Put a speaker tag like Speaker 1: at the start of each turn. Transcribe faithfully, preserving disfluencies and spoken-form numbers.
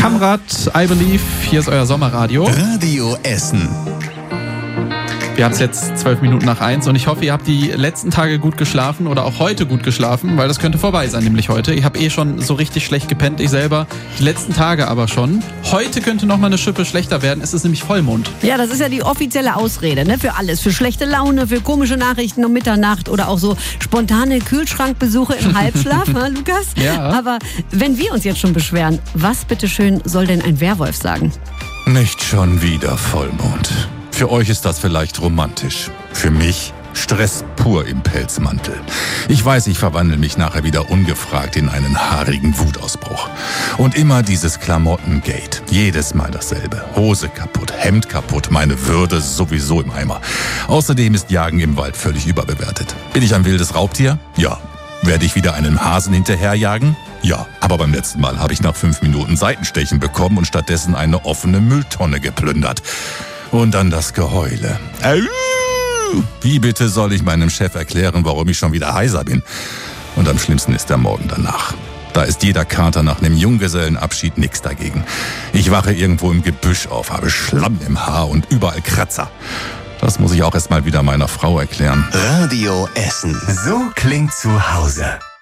Speaker 1: Kamrat, I Believe, hier ist euer Sommerradio.
Speaker 2: Radio Essen.
Speaker 1: Wir haben es jetzt zwölf Minuten nach eins und ich hoffe, ihr habt die letzten Tage gut geschlafen oder auch heute gut geschlafen, weil das könnte vorbei sein, nämlich heute. Ich habe eh schon so richtig schlecht gepennt, ich selber. Die letzten Tage aber schon. Heute könnte noch mal eine Schippe schlechter werden, es ist nämlich Vollmond.
Speaker 3: Ja, das ist ja die offizielle Ausrede, ne? Für alles. Für schlechte Laune, für komische Nachrichten um Mitternacht oder auch so spontane Kühlschrankbesuche im Halbschlaf, ne, Lukas?
Speaker 1: Ja.
Speaker 3: Aber wenn wir uns jetzt schon beschweren, was bitteschön soll denn ein Werwolf sagen?
Speaker 2: Nicht schon wieder Vollmond. Für euch ist das vielleicht romantisch. Für mich Stress pur im Pelzmantel. Ich weiß, ich verwandle mich nachher wieder ungefragt in einen haarigen Wutausbruch. Und immer dieses Klamottengate. Jedes Mal dasselbe. Hose kaputt, Hemd kaputt, meine Würde sowieso im Eimer. Außerdem ist Jagen im Wald völlig überbewertet. Bin ich ein wildes Raubtier? Ja. Werde ich wieder einen Hasen hinterherjagen? Ja, aber beim letzten Mal habe ich nach fünf Minuten Seitenstechen bekommen und stattdessen eine offene Mülltonne geplündert. Und dann das Geheule. Wie bitte soll ich meinem Chef erklären, warum ich schon wieder heiser bin? Und am schlimmsten ist der Morgen danach. Da ist jeder Kater nach einem Junggesellenabschied nix dagegen. Ich wache irgendwo im Gebüsch auf, habe Schlamm im Haar und überall Kratzer. Das muss ich auch erst mal wieder meiner Frau erklären.
Speaker 4: Radio Essen. So klingt zu Hause.